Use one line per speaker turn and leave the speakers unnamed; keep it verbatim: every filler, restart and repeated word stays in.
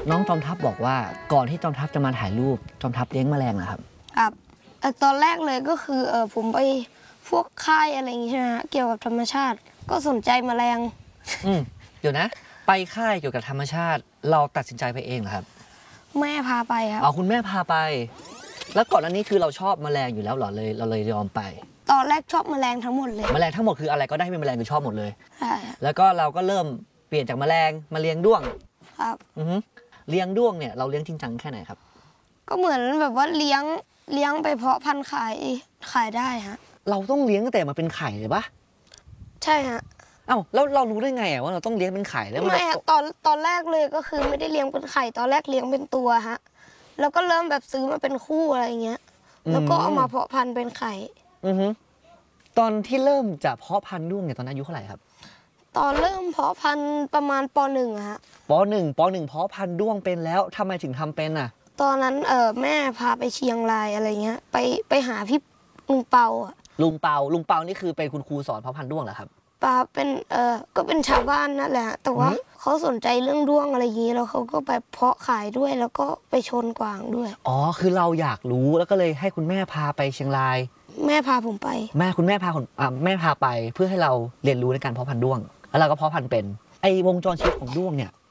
น้องจอมทัพบอกว่าก่อนที่จอมทัพจะมาถ่ายรูปจอมทัพเลี้ยงแมลงเหรอครับ
ครับตอนแรกเลยก็คือเออผมไปพวกค่ายอะไรอย่างงี้ใช่ไหมฮะเกี่ยวกับธรรมชาติก็สนใจแมลง
อืมเดี๋ยวนะไปค่ายเกี่ยวกับธรรมชาติเราตัดสินใจไปเองเหรอครับ
แม่พาไปครับ
อ๋อคุณแม่พาไปแล้วก่อนอันนี้คือเราชอบแมลงอยู่แล้วเหรอเลยเราเลยยอมไป
ตอนแรกชอบแมลงทั้งหมดเลย
แมลงทั้งหมดคืออะไรก็ได้ที่เป็นแมลงคือชอบหมดเลย
ใช่
แล้วก็เราก็เริ่มเปลี่ยนจากแมลงมาเลี้ยงด้วง
ครับ
อือฮึเลี้ยงด้วงเนี่ยเราเลี้ยงจริงจังแค่ไหนครับ
ก็เหมือนแบบว่าเลี้ยงเลี้ยงไปเพาะพันธุ์ขายขายได้ฮะ
เราต้องเลี้ยงตั้งแต่มาเป็นไข่เลยปะ
ใช่ฮะ
เอ้าแล้วเรารู้ได้ไงว่าเราต้องเลี้ยงเป็นไข่แล้ว
ไม่ฮะตอนตอนแรกเลยก็คือไม่ได้เลี้ยงเป็นไข่ตอนแรกเลี้ยงเป็นตัวฮะแล้วก็เริ่มแบบซื้อมาเป็นคู่อะไรเงี้ยแล้วก็เอามาเพาะพันธุ์เป็นไข่
อือฮึตอนที่เริ่มจะเพาะพันธุ์ด้วงเนี่ยตอนนั้นอายุเท่าไหร่ครับ
ตอนเริ่มเพาะพันธุ์ประมาณปหนึ่งฮะ
ปหนึ่งปหนึ่งเพาะพันธุ์ด้วงเป็นแล้วทำไมถึงทำเป็นอ่ะ
ตอนนั้นเออแม่พาไปเชียงรายอะไรเงี้ยไปไปหาพี่ลุงเปาอะ
ลุงเปาลุงเปานี่คือเป็นคุณครูสอนเพาะพันธุ์ด้วงเหรอครับ
ปาเป็นเออก็เป็นชาวบ้านนั่นแหละแต่ว่าเขาสนใจเรื่องด้วงอะไรอย่างนี้แล้วเขาก็ไปเพาะขายด้วยแล้วก็ไปชนกวางด้วย
อ๋อคือเราอยากรู้แล้วก็เลยให้คุณแม่พาไปเชียงราย
แม่พาผมไป
แม่คุณแม่พาคนอ่าแม่พาไปเพื่อให้เราเรียนรู้ในการเพาะพันธุ์ด้วงแล้วเราก็เพาะพันธุ์เป็นไอ้วงจรชีวิตของด้วงเนี่ย